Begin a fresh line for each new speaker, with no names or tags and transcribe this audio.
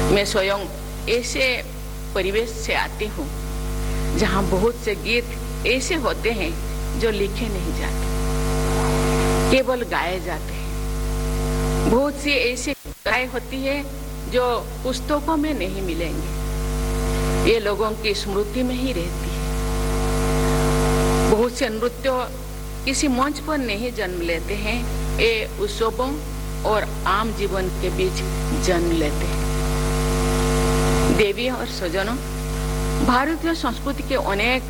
मैं स्वयं ऐसे परिवेश से आती हूँ जहाँ बहुत से गीत ऐसे होते हैं जो लिखे नहीं जाते, केवल गाए जाते हैं। बहुत सी ऐसी कलाएं होती है जो पुस्तकों में नहीं मिलेंगे, ये लोगों की स्मृति में ही रहती है। बहुत से नृत्य किसी मंच पर नहीं जन्म लेते हैं, ये उत्सवों और आम जीवन के बीच जन्म लेते हैं। देवी और स्वजनों, भारतीय संस्कृति के अनेक